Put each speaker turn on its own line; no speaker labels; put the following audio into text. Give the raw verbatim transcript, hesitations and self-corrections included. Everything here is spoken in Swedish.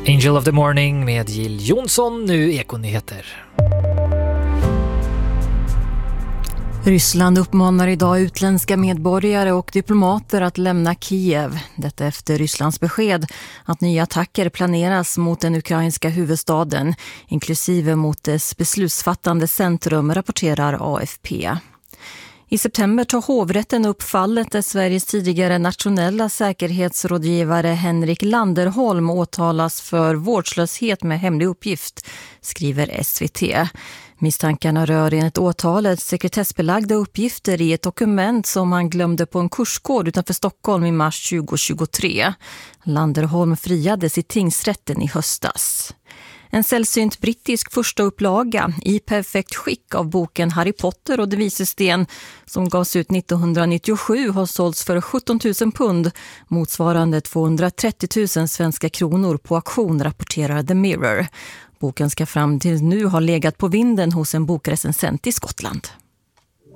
Angel of the Morning med Jill Johnson, nu Ekonyheter.
Ryssland uppmanar idag utländska medborgare och diplomater att lämna Kiev. Detta efter Rysslands besked att nya attacker planeras mot den ukrainska huvudstaden, inklusive mot dess beslutsfattande centrum, rapporterar A F P. I september tar hovrätten upp fallet där Sveriges tidigare nationella säkerhetsrådgivare Henrik Landerholm åtalas för vårdslöshet med hemlig uppgift, skriver S V T. Misstankarna rör enligt åtalet sekretessbelagda uppgifter i ett dokument som han glömde på en kursgård utanför Stockholm i mars tjugohundratjugotre. Landerholm friades i tingsrätten i höstas. En sällsynt brittisk första upplaga i perfekt skick av boken Harry Potter och de vises sten som gavs ut nittonhundranittiosju har sålts för sjutton tusen pund, motsvarande tvåhundratrettio tusen svenska kronor på auktion, rapporterar The Mirror. Boken ska fram till nu ha legat på vinden hos en bokrecensent i Skottland.